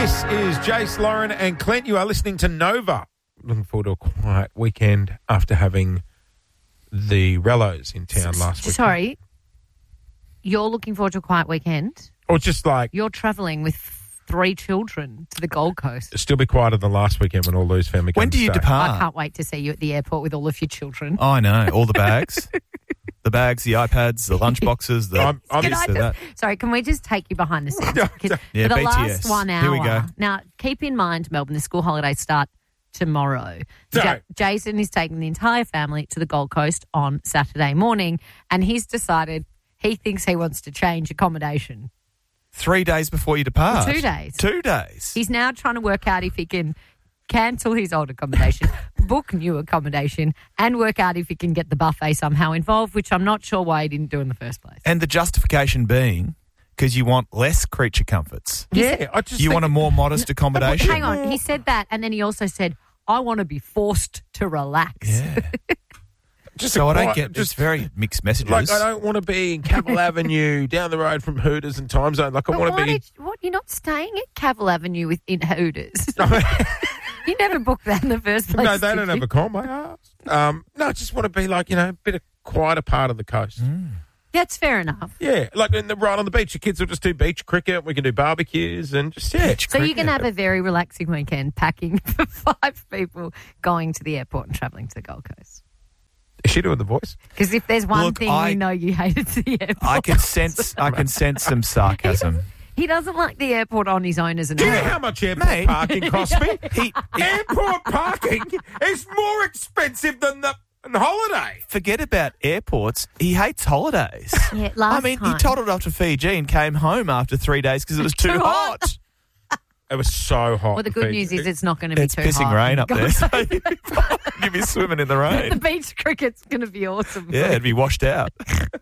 This is Jace, Lauren and Clint. You are listening to Nova. Looking forward to a quiet weekend after having the Rellos in town last week. Sorry, you're looking forward to a quiet weekend? Or just like... You're travelling with 3 children to the Gold Coast. Still be quieter than last weekend when all Lou's family came When do you depart? I can't wait to see you at the airport with all of your children. I know, all the bags. The bags, the iPads, the lunchboxes, Sorry, can we just take you behind the scenes? Because Yeah, for the BTS. last 1 hour. Here we go. Now, keep in mind, Melbourne, the school holidays start tomorrow. So- Jason is taking the entire family to the Gold Coast on Saturday morning, and he's decided he thinks he wants to change accommodation. 3 days before you depart. 2 days. 2 days. He's now trying to work out if he can cancel his old accommodation, book new accommodation, and work out if he can get the buffet somehow involved, which I'm not sure why he didn't do in the first place. And the justification being because you want less creature comforts. Yeah, I just You think- want a more modest accommodation. Hang on, he said that, and then he also said, I want to be forced to relax. Yeah. Just So a I don't quiet- get just it's very mixed messages. like I don't want to be in Cavill Avenue down the road from Hooters and Time Zone. Like I But want to be. you're not staying at Cavill Avenue in Hooters. You never booked that in the first place. No, they did don't you? have a com. I asked. No, I just want to be like a bit of quieter part of the coast. That's fair enough. Yeah, like right on the beach. Your kids will just do beach cricket. We can do barbecues and just So you can have a very relaxing weekend packing for 5 people going to the airport and travelling to the Gold Coast. Is she doing the voice? Because if there's one Look, thing we know you hate, it's the airport. I can sense some sarcasm. He doesn't like the airport on his own as an Do you know adult. how much airport Mate. parking costs me? Airport parking is more expensive than the holiday. Forget about airports. He hates holidays. Yeah, last I mean, time. he toddled off to Fiji and came home after 3 days because it was too hot. It was so hot. Well, the good news is it's not going to be It's too pissing hot. rain up there. So Gold you'd be swimming in the The rain. beach cricket's going to be awesome. Yeah, it'd be washed out.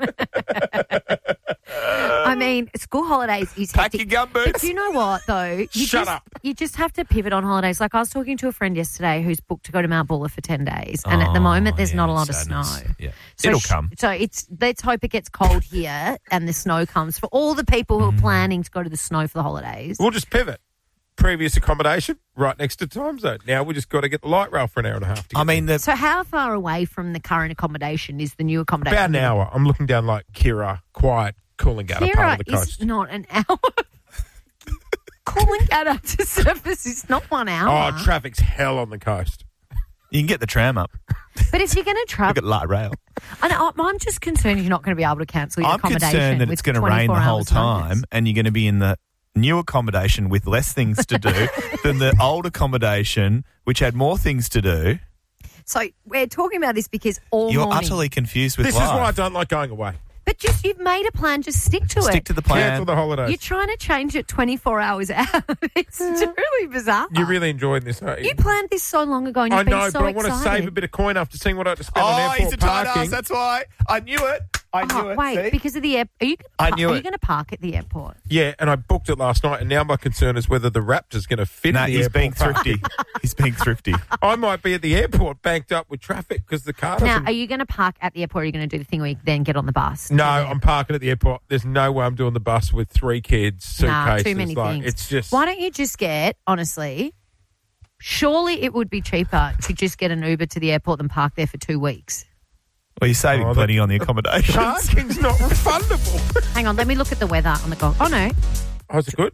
I mean, school holidays is Pack hectic. your gumboots. But you know what, though? Shut up. You just have to pivot on holidays. Like I was talking to a friend yesterday who's booked to go to Mount Buller for 10 days. And at the moment, there's not a lot of snow. Yeah. So It'll come. So let's hope it gets cold here and the snow comes for all the people who are planning to go to the snow for the holidays. We'll just pivot. Previous accommodation right next to Time Zone. Now we just got to get the light rail for an hour and a half. To I get mean, So how far away from the current accommodation is the new accommodation? about an hour. I'm looking down like Kira, quiet, Coolangatta part of the Kira coast. is not an hour. Coolangatta to surface is not 1 hour. Oh, traffic's hell on the coast. you can get the tram up. But if you're going to Look travel, at light rail. I'm just concerned you're not going to be able to cancel your I'm accommodation. concerned that with it's going to rain 24 the whole hours time notice. and you're going to be in the new accommodation with less things to do than the old accommodation, which had more things to do. So we're talking about this because all You're morning. utterly confused with This life. is why I don't like going away. But just you've made a plan. Just stick to it. Stick to the plan. Cancel the holidays. You're trying to change it 24 hours out. It's truly bizarre. You're really enjoying this, aren't you? You planned this so long ago and I you've been know, so but I want to excited. save a bit of coin after seeing what I had to spend on Oh, airport he's a tight parking. ass. That's why. I knew it. I knew it. Wait, See? because of the air. Are you I knew Are it. you going to park at the airport? Yeah, and I booked it last night, and now my concern is whether the Raptor's going to fit No, in the he's airport being parking. thrifty. He's being thrifty. I might be at the airport banked up with traffic because the car Now, doesn't... are you going to park at the airport or are you going to do the thing where you then get on the bus? No, I'm parking at the airport. There's no way I'm doing the bus with 3 kids, suitcases. Nah, too many things. It's just... Why don't you just get, honestly, surely it would be cheaper to just get an Uber to the airport than park there for 2 weeks. Well, you're saving Oh, plenty on the accommodations. Parking's not refundable. Hang on, let me look at the weather on the Gold. Oh, no. Oh, is it good?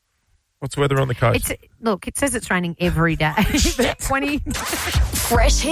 What's the weather on the coast? Look, it says it's raining every day. 20... Fresh